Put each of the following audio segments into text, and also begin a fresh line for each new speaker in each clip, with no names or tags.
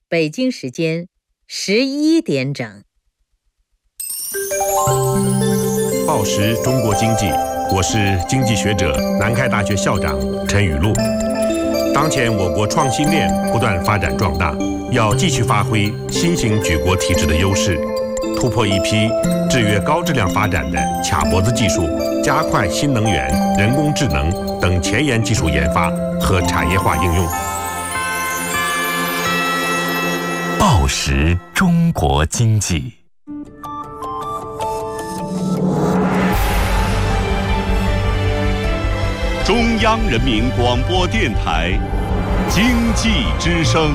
北京时间11点整。
报时中国经济，我是经济学者、南开大学校长陈雨露。当前我国创新链不断发展壮大，要继续发挥新型举国体制的优势，突破一批制约高质量发展的卡脖子技术，加快新能源、人工智能等前沿技术研发和产业化应用。
报时中国经济。
中央人民广播电台经济之声。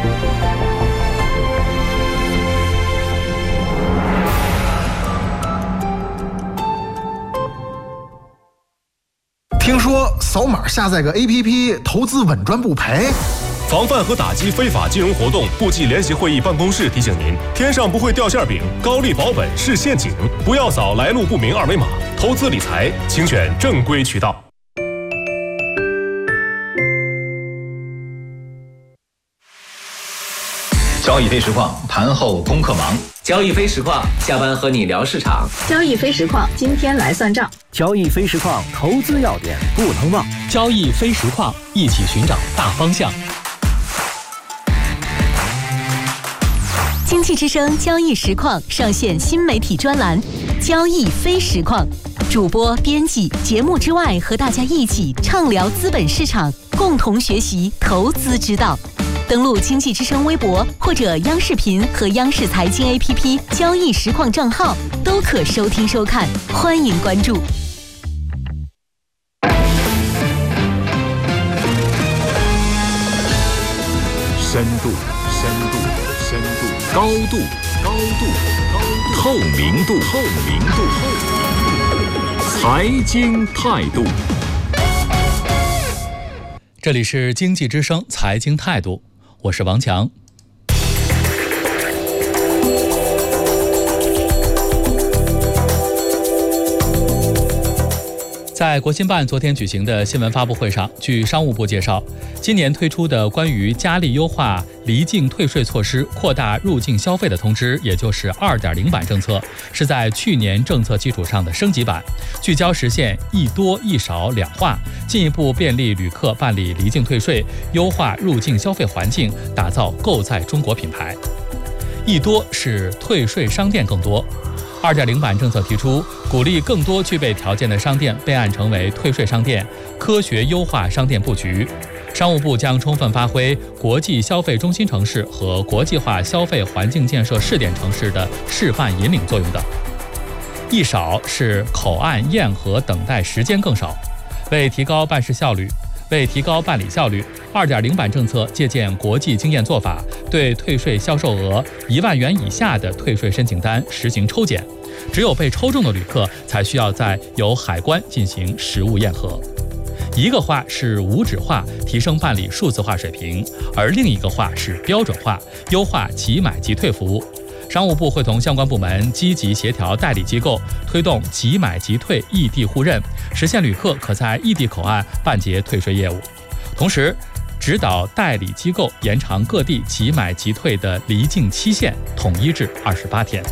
听说扫码下载个 APP 投资稳赚不赔。
防范和打击非法金融活动，部际联席会议办公室提醒您：天上不会掉馅饼，高利保本是陷阱，不要扫来路不明二维码。投资理财，请选正规渠道。
交易非实况，盘后功课忙。
交易非实况，下班和你聊市场。
交易非实况，今天来算账。
交易非实况，投资要点不能忘。
交易非实况，一起寻找大方向。
经济之声交易实况上线新媒体专栏交易非实况，主播编辑节目之外和大家一起畅聊资本市场，共同学习投资之道。登录经济之声微博或者央视频和央视财经 APP 交易实况账号都可收听收看，欢迎关注。
深度，深度，深度，高度，高度，高度，透明度，透明度，财经态度。
这里是经济之声财经态度，我是王强。在国新办昨天举行的新闻发布会上，据商务部介绍，今年推出的关于加力优化离境退税措施、扩大入境消费的通知，也就是 2.0 版政策，是在去年政策基础上的升级版，聚焦实现一多一少两化，进一步便利旅客办理离境退税，优化入境消费环境，打造购在中国品牌。一多是退税商店更多。2.0 版政策提出，鼓励更多具备条件的商店备案成为退税商店，科学优化商店布局。商务部将充分发挥国际消费中心城市和国际化消费环境建设试点城市的示范引领作用等。一少是口岸验核等待时间更少，为提高办理效率，2.0 版政策借鉴国际经验做法，对退税销售额1万元以下的退税申请单实行抽检，只有被抽中的旅客才需要在由海关进行实物验核。一个化是无纸化，提升办理数字化水平，而另一个化是标准化，优化即买即退服务。商务部会同相关部门积极协调代理机构，推动即买即退异地互认，实现旅客可在异地口岸办结退税业务。同时，指导代理机构延长各地即买即退的离境期限，统一至28天。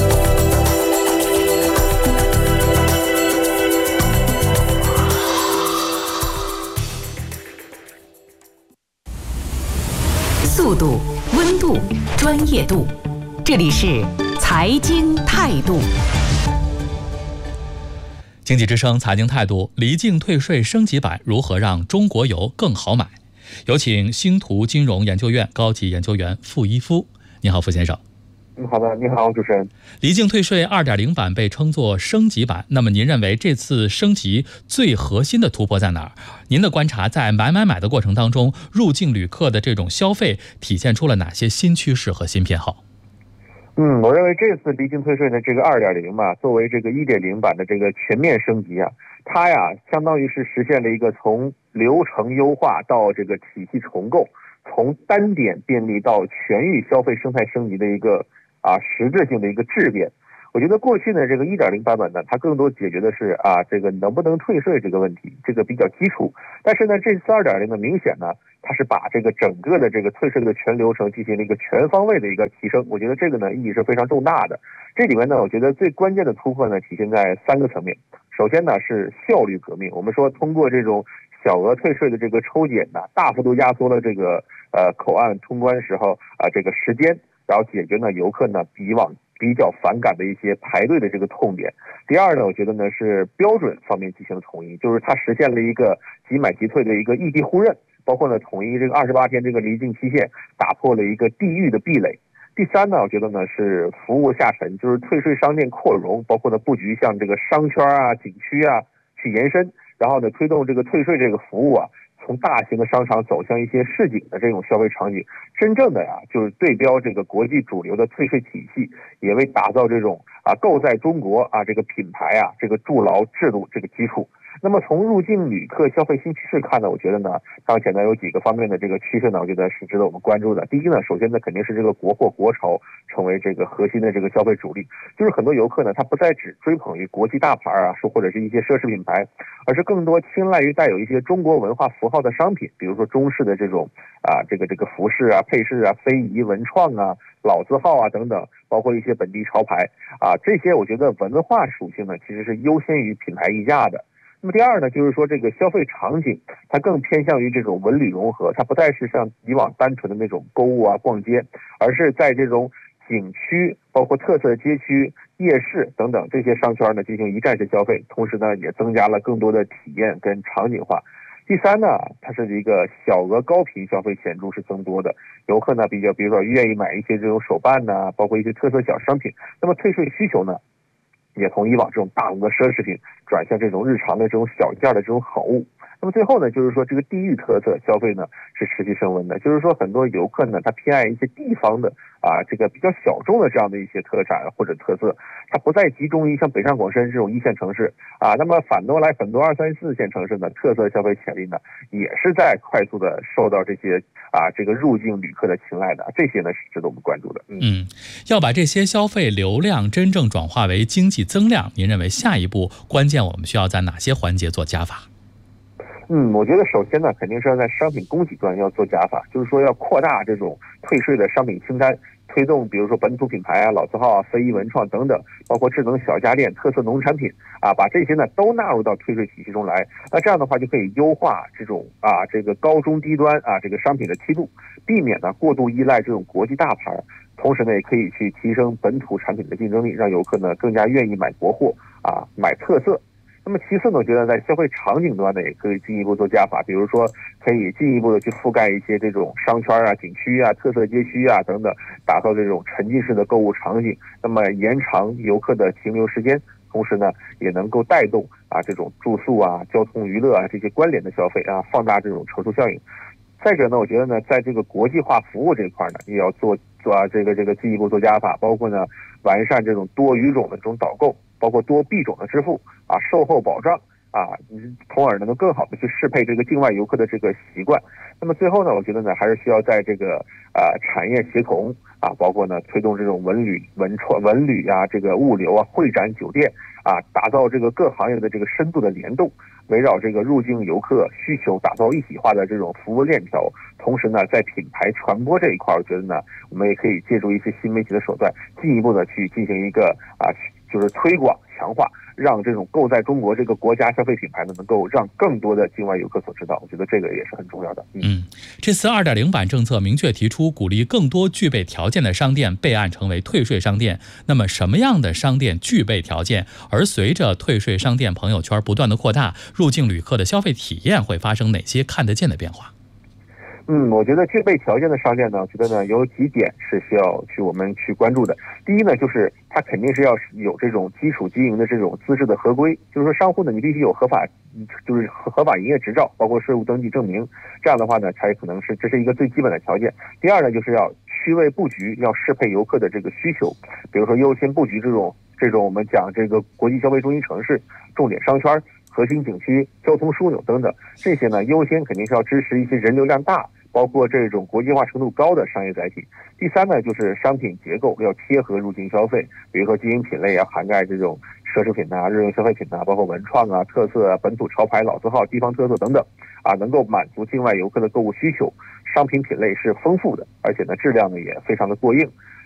速度、温度、专业度，这里是财经态度。
经济之声财经态度，离境退税升级版如何让中国游更好买？有请星图金融研究院高级研究员傅一夫。你好，傅先生。
好的，你好，主持人。
离境退税 2.0 版被称作升级版，那么您认为这次升级最核心的突破在哪儿？您的观察，在买的过程当中，入境旅客的这种消费体现出了哪些新趋势和新偏好？
我认为这次离境退税的这个 2.0 嘛，作为这个 1.0 版的这个全面升级啊，它呀相当于是实现了一个从流程优化到这个体系重构，从单点便利到全域消费生态升级的一个实质性的一个质变。 我觉得过去呢，这个 1.0 版本呢，它更多解决的是这个能不能退税这个问题，这个比较基础。但是呢，这次 2.0 呢，明显呢，它是把这个整个的这个退税的全流程进行了一个全方位的一个提升。我觉得这个呢，意义是非常重大的。这里面呢，我觉得最关键的突破呢，体现在3个层面。首先呢，是效率革命。我们说通过这种小额退税的这个抽检呢，大幅度压缩了这个口岸通关时候这个时间，然后解决呢游客呢以往比较反感的一些排队的这个痛点。第二呢，我觉得呢是标准方面进行了统一，就是它实现了一个即买即退的一个异地互认，包括呢统一这个28天这个离境期限，打破了一个地域的壁垒。第三呢，我觉得呢是服务下沉，就是退税商店扩容，包括呢布局像这个商圈景区去延伸，然后呢推动这个退税这个服务从大型的商场走向一些市井的这种消费场景，真正的就是对标这个国际主流的退税体系，也为打造这种购在中国这个品牌这个筑牢制度这个基础。那么从入境旅客消费新趋势看呢，我觉得呢，当前呢有几个方面的这个趋势呢，我觉得是值得我们关注的。第一呢，首先呢肯定是这个国货国潮成为这个核心的这个消费主力，就是很多游客呢他不再只追捧于国际大牌或者是一些奢侈品牌，而是更多青睐于带有一些中国文化符号的商品，比如说中式的这种这个服饰配饰非遗文创老字号等等，包括一些本地潮牌这些我觉得文化属性呢其实是优先于品牌溢价的。那么第二呢，就是说这个消费场景它更偏向于这种文旅融合，它不再是像以往单纯的那种购物逛街，而是在这种景区包括特色街区、夜市等等这些商圈呢进行一站式消费，同时呢也增加了更多的体验跟场景化。第三呢，它是一个小额高频消费显著是增多的，游客呢比如说愿意买一些这种手办包括一些特色小商品，那么退税需求呢也从以往这种大额奢侈品转向这种日常的这种小件的这种好物。那么最后呢，就是说这个地域特色消费呢是持续升温的，就是说很多游客呢他偏爱一些地方的这个比较小众的这样的一些特产或者特色，它不再集中于像北上广深这种一线城市那么反过来很多2、3、4线城市呢特色消费潜力呢也是在快速的受到这些这个入境旅客的青睐的，这些呢是值得我们关注的。
要把这些消费流量真正转化为经济增量，您认为下一步关键我们需要在哪些环节做加法？
我觉得首先呢，肯定是要在商品供给端要做加法，就是说要扩大这种退税的商品清单，推动比如说本土品牌老字号非遗文创等等，包括智能小家电、特色农产品把这些呢都纳入到退税体系中来。那这样的话就可以优化这种这个高中低端这个商品的梯度，避免呢过度依赖这种国际大牌，同时呢也可以去提升本土产品的竞争力，让游客呢更加愿意买国货买特色。那么其次呢，我觉得在消费场景端呢，也可以进一步做加法，比如说可以进一步的去覆盖一些这种商圈景区特色街区等等，打造这种沉浸式的购物场景，那么延长游客的停留时间，同时呢也能够带动这种住宿交通娱乐这些关联的消费放大这种乘数效应。再者呢，我觉得呢，在这个国际化服务这一块呢，也要做这个进一步做加法，包括呢完善这种多语种的这种导购，包括多币种的支付售后保障从而能够更好的去适配这个境外游客的这个习惯。那么最后呢，我觉得呢还是需要在这个产业协同包括呢推动这种文旅这个物流会展酒店打造这个各行业的这个深度的联动，围绕这个入境游客需求打造一体化的这种服务链条。同时呢，在品牌传播这一块，我觉得呢我们也可以借助一些新媒体的手段，进一步的去进行一个就是推广强化，让这种购在中国这个国家消费品牌呢能够让更多的境外游客所知道，我觉得这个也是很重要的。
这次 2.0 版政策明确提出鼓励更多具备条件的商店备案成为退税商店。那么什么样的商店具备条件？而随着退税商店朋友圈不断的扩大，入境旅客的消费体验会发生哪些看得见的变化？
我觉得具备条件的商店呢，我觉得呢有几点是需要我们去关注的。第一呢，就是它肯定是要有这种基础经营的这种资质的合规，就是说商户呢你必须有合法营业执照，包括税务登记证明，这样的话呢才可能是这是一个最基本的条件。第二呢，就是要区位布局，要适配游客的这个需求，比如说优先布局这种我们讲这个国际消费中心城市、重点商圈、核心景区、交通枢纽等等，这些呢优先肯定是要支持一些人流量大、 包括这种国际化程度高的商业载体。第三呢，就是商品结构要贴合入境消费，比如说经营品类要涵盖这种奢侈品呐、日用消费品呐，包括文创啊、特色啊、本土潮牌、老字号、地方特色等等啊，能够满足境外游客的购物需求。商品品类是丰富的，而且呢质量呢也非常的过硬。